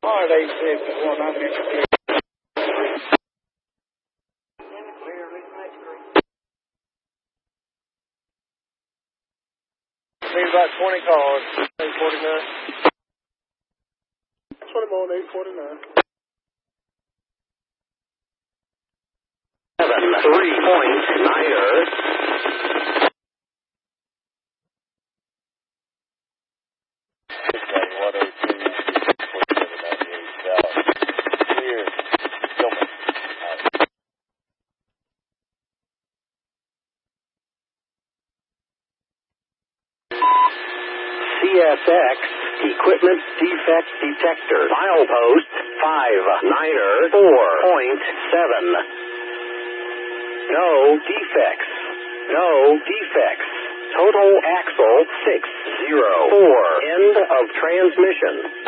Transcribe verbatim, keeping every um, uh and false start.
All right, eight six one, I'm in. Need about twenty cars, eight forty-nine. twenty more, eight forty-nine. Seven, three point Niner. C S X Equipment Defect Detector. Milepost five Niner four point seven. No defects. No defects. Total axle six zero four. End of transmission.